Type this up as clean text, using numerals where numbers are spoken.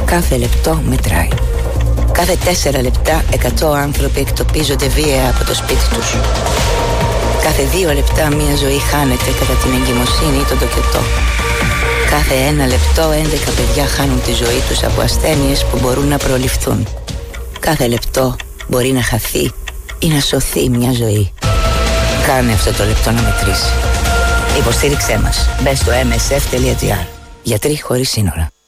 Κάθε λεπτό μετράει. Κάθε 4 λεπτά 100 άνθρωποι εκτοπίζονται βίαια από το σπίτι τους. Κάθε 2 λεπτά μια ζωή χάνεται κατά την εγκυμοσύνη ή τον τοκετό. Κάθε 1 λεπτό 11 παιδιά χάνουν τη ζωή τους από ασθένειες που μπορούν να προληφθούν. Κάθε λεπτό μπορεί να χαθεί ή να σωθεί μια ζωή. Κάνε αυτό το λεπτό να μετρήσει. Υποστήριξέ μας. Μπες στο msf.gr. Γιατροί χωρίς σύνορα.